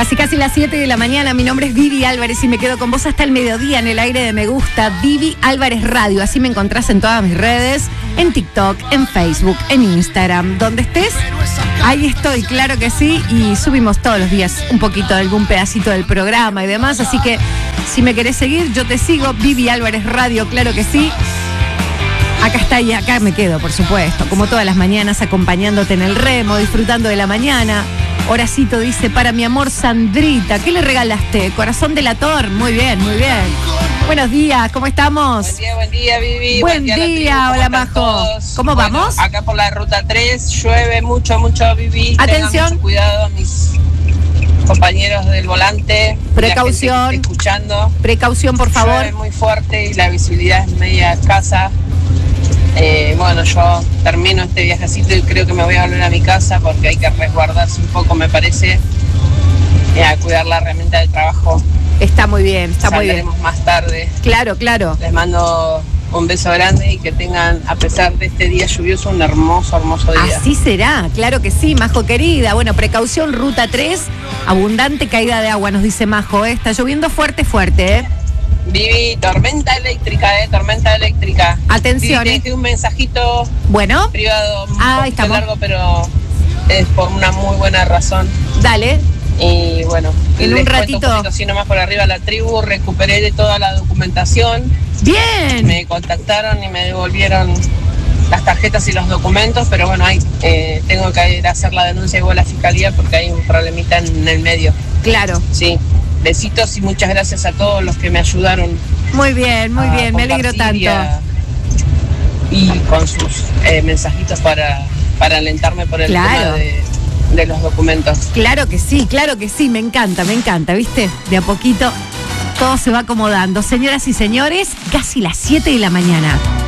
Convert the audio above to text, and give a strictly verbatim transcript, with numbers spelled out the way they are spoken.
Casi casi las siete de la mañana, mi nombre es Vivi Álvarez y me quedo con vos hasta el mediodía en el aire de Me Gusta, Vivi Álvarez Radio. Así me encontrás en todas mis redes, en TikTok, en Facebook, en Instagram. Donde estés, ahí estoy, claro que sí. Y subimos todos los días un poquito de algún pedacito del programa y demás. Así que si me querés seguir, yo te sigo, Vivi Álvarez Radio, claro que sí. Acá está y acá me quedo, por supuesto, como todas las mañanas, acompañándote en el remo, disfrutando de la mañana. Horacito dice, para mi amor Sandrita, ¿qué le regalaste? Corazón delator, muy bien, muy bien. Buenos días, ¿cómo estamos? Buen día, buen día, Vivi. Buen, buen día, día hola Majo. Todos? ¿Cómo bueno, vamos? Acá por la ruta tres, llueve mucho, mucho, Vivi. Atención. Tengan mucho cuidado, mis compañeros del volante. Precaución. La gente que esté escuchando. Precaución, por favor. Llueve muy fuerte y la visibilidad es media escasa. Eh, bueno, yo termino este viajecito y creo que me voy a volver a mi casa porque hay que resguardarse un poco, me parece, eh, a cuidar la herramienta del trabajo. Está muy bien, está muy bien. Saldremos más tarde. Claro, claro. Les mando un beso grande y que tengan, a pesar de este día lluvioso, un hermoso, hermoso día. Así será, claro que sí, Majo querida. Bueno, precaución, ruta tres, abundante caída de agua, nos dice Majo, ¿eh? Está lloviendo fuerte, fuerte, ¿eh? Vivi, tormenta eléctrica, eh, tormenta eléctrica. Atención. Vivi, te dejé un mensajito bueno. privado, un ah, poquito largo, pero es por una muy buena razón. Dale. Y bueno, en un ratito. Un poquito, así nomás por arriba la tribu, recuperé de toda la documentación. Bien. Me contactaron y me devolvieron las tarjetas y los documentos, pero bueno, hay, eh, tengo que ir a hacer la denuncia igual a la fiscalía porque hay un problemita en el medio. Claro. Sí. Besitos y muchas gracias a todos los que me ayudaron. Muy bien, muy bien, me alegro tanto. Y, a, y con sus eh, mensajitos para, para alentarme por el claro. tema de, de los documentos. Claro que sí, claro que sí, me encanta, me encanta, ¿viste? De a poquito todo se va acomodando. Señoras y señores, casi las siete de la mañana.